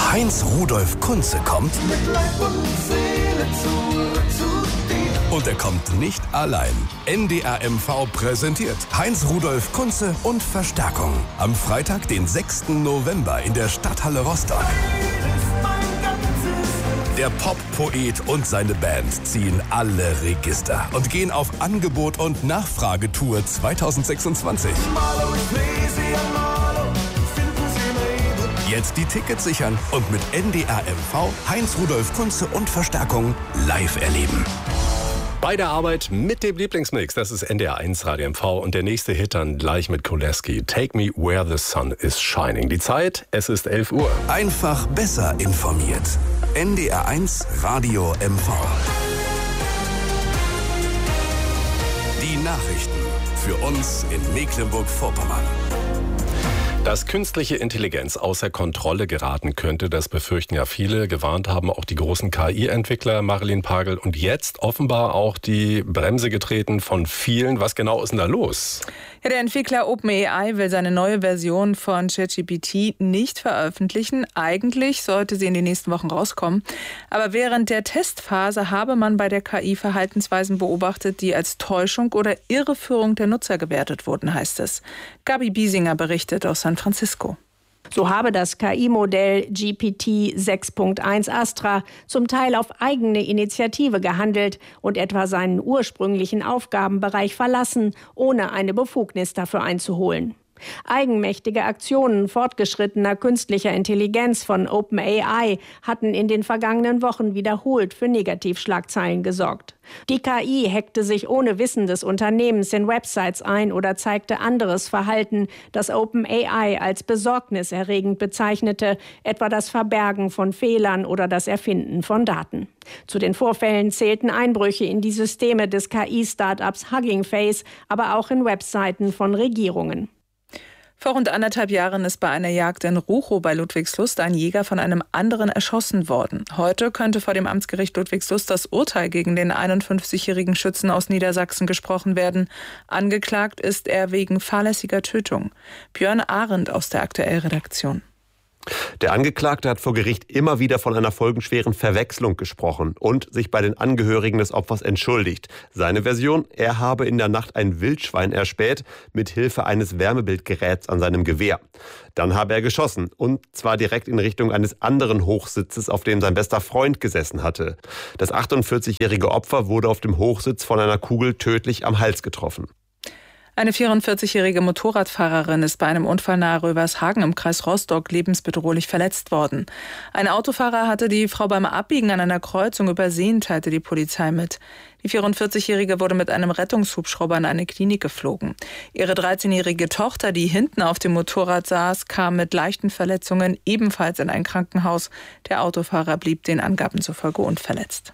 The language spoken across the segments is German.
Heinz Rudolf Kunze kommt. Mit Leib und Seele zu dir. Und er kommt nicht allein. NDR MV präsentiert Heinz Rudolf Kunze und Verstärkung. Am Freitag, den 6. November in der Stadthalle Rostock. Der Pop-Poet und seine Band ziehen alle Register und gehen auf Angebot- und Nachfragetour 2026. Jetzt die Tickets sichern und mit NDR MV Heinz Rudolf Kunze und Verstärkung live erleben. Bei der Arbeit mit dem Lieblingsmix, das ist NDR 1 Radio MV und der nächste Hit dann gleich mit Kuleski. Take Me Where the Sun is Shining. Die Zeit, es ist 11 Uhr. Einfach besser informiert. NDR 1 Radio MV. Die Nachrichten für uns in Mecklenburg-Vorpommern. Dass künstliche Intelligenz außer Kontrolle geraten könnte, das befürchten ja viele. Gewarnt haben auch die großen KI-Entwickler, Marilyn Pagel. Und jetzt offenbar auch die Bremse getreten von vielen. Was genau ist denn da los? Ja, der Entwickler OpenAI will seine neue Version von ChatGPT nicht veröffentlichen. Eigentlich sollte sie in den nächsten Wochen rauskommen. Aber während der Testphase habe man bei der KI Verhaltensweisen beobachtet, die als Täuschung oder Irreführung der Nutzer gewertet wurden, heißt es. Gabi Biesinger berichtet aus San Francisco. So habe das KI-Modell GPT 6.1 Astra zum Teil auf eigene Initiative gehandelt und etwa seinen ursprünglichen Aufgabenbereich verlassen, ohne eine Befugnis dafür einzuholen. Eigenmächtige Aktionen fortgeschrittener künstlicher Intelligenz von OpenAI hatten in den vergangenen Wochen wiederholt für Negativschlagzeilen gesorgt. Die KI hackte sich ohne Wissen des Unternehmens in Websites ein oder zeigte anderes Verhalten, das OpenAI als besorgniserregend bezeichnete, etwa das Verbergen von Fehlern oder das Erfinden von Daten. Zu den Vorfällen zählten Einbrüche in die Systeme des KI-Startups Hugging Face, aber auch in Webseiten von Regierungen. Vor rund 1,5 Jahren ist bei einer Jagd in Ruchow bei Ludwigslust ein Jäger von einem anderen erschossen worden. Heute könnte vor dem Amtsgericht Ludwigslust das Urteil gegen den 51-jährigen Schützen aus Niedersachsen gesprochen werden. Angeklagt ist er wegen fahrlässiger Tötung. Björn Arendt aus der Aktuell-Redaktion. Der Angeklagte hat vor Gericht immer wieder von einer folgenschweren Verwechslung gesprochen und sich bei den Angehörigen des Opfers entschuldigt. Seine Version: Er habe in der Nacht ein Wildschwein erspäht, mit Hilfe eines Wärmebildgeräts an seinem Gewehr. Dann habe er geschossen, und zwar direkt in Richtung eines anderen Hochsitzes, auf dem sein bester Freund gesessen hatte. Das 48-jährige Opfer wurde auf dem Hochsitz von einer Kugel tödlich am Hals getroffen. Eine 44-jährige Motorradfahrerin ist bei einem Unfall nahe Rövershagen im Kreis Rostock lebensbedrohlich verletzt worden. Ein Autofahrer hatte die Frau beim Abbiegen an einer Kreuzung übersehen, teilte die Polizei mit. Die 44-jährige wurde mit einem Rettungshubschrauber in eine Klinik geflogen. Ihre 13-jährige Tochter, die hinten auf dem Motorrad saß, kam mit leichten Verletzungen ebenfalls in ein Krankenhaus. Der Autofahrer blieb den Angaben zufolge unverletzt.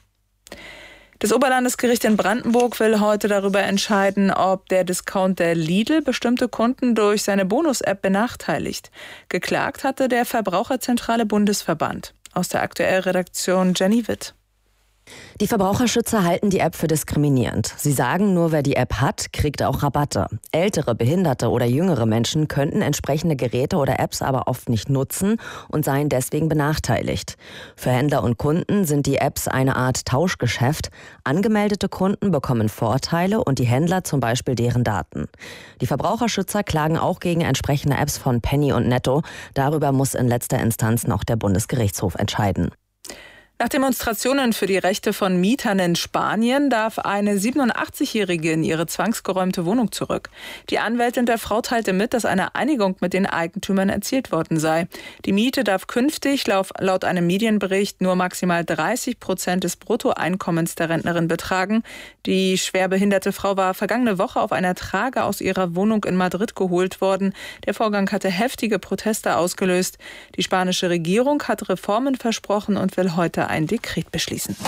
Das Oberlandesgericht in Brandenburg will heute darüber entscheiden, ob der Discounter Lidl bestimmte Kunden durch seine Bonus-App benachteiligt. Geklagt hatte der Verbraucherzentrale Bundesverband. Aus der Aktuell-Redaktion Jenny Witt. Die Verbraucherschützer halten die App für diskriminierend. Sie sagen, nur wer die App hat, kriegt auch Rabatte. Ältere, behinderte oder jüngere Menschen könnten entsprechende Geräte oder Apps aber oft nicht nutzen und seien deswegen benachteiligt. Für Händler und Kunden sind die Apps eine Art Tauschgeschäft. Angemeldete Kunden bekommen Vorteile und die Händler zum Beispiel deren Daten. Die Verbraucherschützer klagen auch gegen entsprechende Apps von Penny und Netto. Darüber muss in letzter Instanz noch der Bundesgerichtshof entscheiden. Nach Demonstrationen für die Rechte von Mietern in Spanien darf eine 87-Jährige in ihre zwangsgeräumte Wohnung zurück. Die Anwältin der Frau teilte mit, dass eine Einigung mit den Eigentümern erzielt worden sei. Die Miete darf künftig laut einem Medienbericht nur maximal 30% des Bruttoeinkommens der Rentnerin betragen. Die schwerbehinderte Frau war vergangene Woche auf einer Trage aus ihrer Wohnung in Madrid geholt worden. Der Vorgang hatte heftige Proteste ausgelöst. Die spanische Regierung hat Reformen versprochen und will heute ein Dekret beschließen.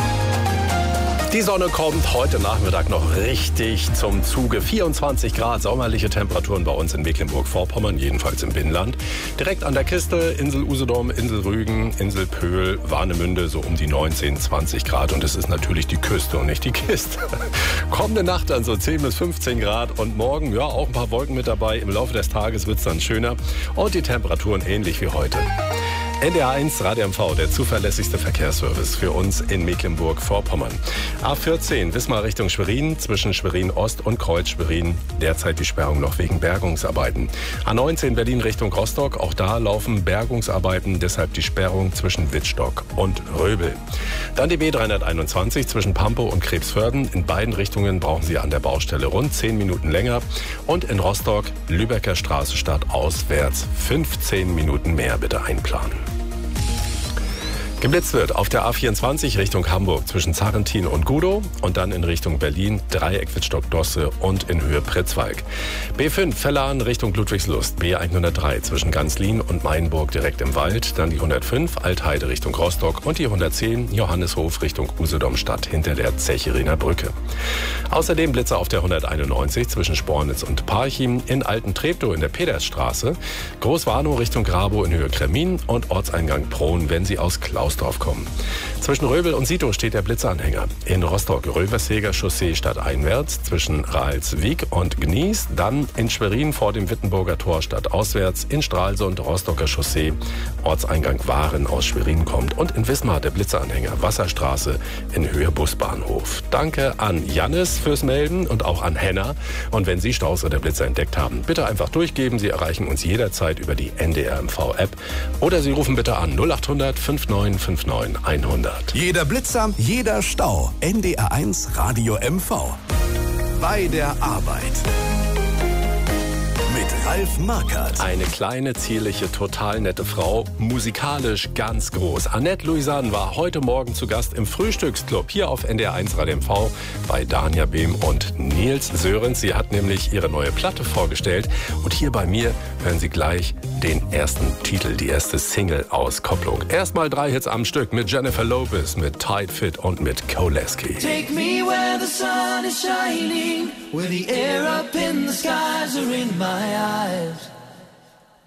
Die Sonne kommt heute Nachmittag noch richtig zum Zuge. 24 Grad, sommerliche Temperaturen bei uns in Mecklenburg-Vorpommern, jedenfalls im Binnenland. Direkt an der Küste, Insel Usedom, Insel Rügen, Insel Pöhl, Warnemünde, so um die 19, 20 Grad. Und es ist natürlich die Küste und nicht die Kiste. Kommende Nacht dann so 10 bis 15 Grad und morgen, ja, auch ein paar Wolken mit dabei. Im Laufe des Tages wird es dann schöner und die Temperaturen ähnlich wie heute. NDR1 Radio MV, der zuverlässigste Verkehrsservice für uns in Mecklenburg-Vorpommern. A14 Wismar Richtung Schwerin, zwischen Schwerin Ost und Kreuz Schwerin. Derzeit die Sperrung noch wegen Bergungsarbeiten. A19 Berlin Richtung Rostock, auch da laufen Bergungsarbeiten, deshalb die Sperrung zwischen Wittstock und Röbel. Dann die B321 zwischen Pampow und Krebsförden. In beiden Richtungen brauchen Sie an der Baustelle rund 10 Minuten länger. Und in Rostock Lübecker Straße stadtauswärts 15 Minuten mehr bitte einplanen. Geblitzt wird auf der A24 Richtung Hamburg zwischen Zarrentin und Gudow und dann in Richtung Berlin, Dreieck Wittstock-Dosse und in Höhe Pritzwalk. B5 Vellan Richtung Ludwigslust, B103 zwischen Ganzlin und Mainburg direkt im Wald, dann die 105 Altheide Richtung Rostock und die 110 Johanneshof Richtung Usedom-Stadt hinter der Zechiriner Brücke. Außerdem Blitze auf der 191 zwischen Spornitz und Parchim, in Alten-Treptow in der Petersstraße, Großwarnow Richtung Grabow in Höhe Kremin und Ortseingang Prohn, wenn Sie aus Klausdorf kommen. Zwischen Röbel und Sito steht der Blitzanhänger. In Rostock Röverseger Chaussee stadteinwärts zwischen Rahlswijk und Gnies, dann in Schwerin vor dem Wittenburger Tor stadtauswärts, in Stralsund Rostocker Chaussee, Ortseingang Waren aus Schwerin kommt und in Wismar der Blitzanhänger Wasserstraße in Höhe Busbahnhof. Danke an Jannis fürs Melden und auch an Henna. Und wenn Sie Staus oder Blitzer entdeckt haben, bitte einfach durchgeben. Sie erreichen uns jederzeit über die NDR MV-App oder Sie rufen bitte an 0800 5959 100. Jeder Blitzer, jeder Stau. NDR1 Radio MV. Bei der Arbeit. Mit Ralf Markert. Eine kleine, zierliche, total nette Frau, musikalisch ganz groß. Annette Louisanne war heute Morgen zu Gast im Frühstücksclub hier auf NDR1 Radio MV bei Dania Behm und Nils Sörensen. Sie hat nämlich ihre neue Platte vorgestellt und hier bei mir hören Sie gleich den ersten Titel, die erste Single-Auskopplung. Erstmal 3 Hits am Stück mit Jennifer Lopez, mit Tight Fit und mit Koleski. Take me where the sun is shining, where the air up in the skies are in my eyes.